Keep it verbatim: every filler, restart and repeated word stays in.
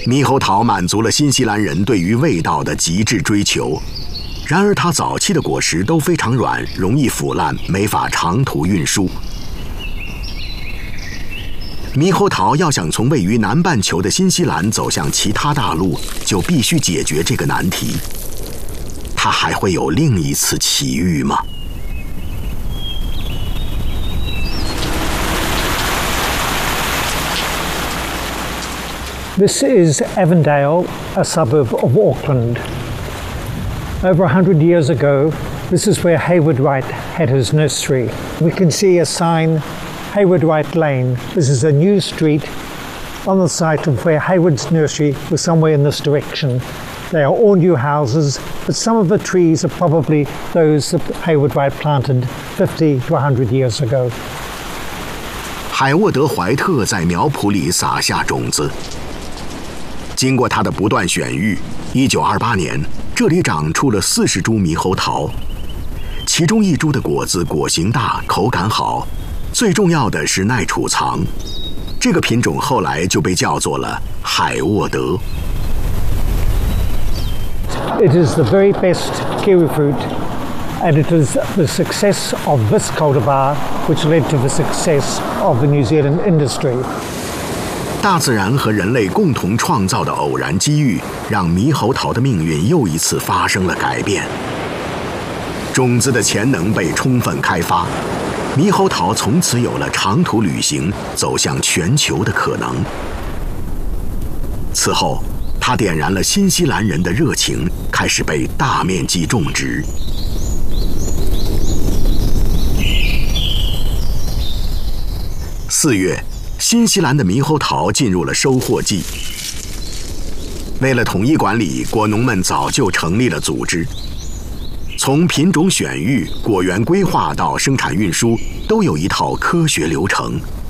猕猴桃满足了新西兰人对于味道的极致追求，然而它早期的果实都非常软，容易腐烂，没法长途运输。猕猴桃要想从位于南半球的新西兰走向其他大陆，就必须解决这个难题。它还会有另一次奇遇吗？ This is Avondale, a suburb of Auckland. Over a hundred years ago, this is where Hayward Wright had his nursery. We can see a sign, Hayward Wright Lane. This is a new street on the site of where Hayward's nursery was somewhere in this direction. They are all new houses, but some of the trees are probably those that Hayward Wright planted fifty to a hundred years ago. 海沃德·怀特在苗圃里撒下种子。 经过他的不断选育，一九二八年，这里长出了四十株猕猴桃，其中一株的果子果形大，口感好，最重要的是耐储藏。这个品种后来就被叫做了海沃德。 It is the very best kiwi fruit, and it is the success of this cultivar which led to the success of the New Zealand industry. 大自然和人类共同创造的偶然机遇，让猕猴桃的命运又一次发生了改变。种子的潜能被充分开发，猕猴桃从此有了长途旅行、走向全球的可能。此后，它点燃了新西兰人的热情，开始被大面积种植。四月。 新西兰的猕猴桃进入了收获季。为了统一管理，果农们早就成立了组织，从品种选育、果园规划到生产运输，都有一套科学流程。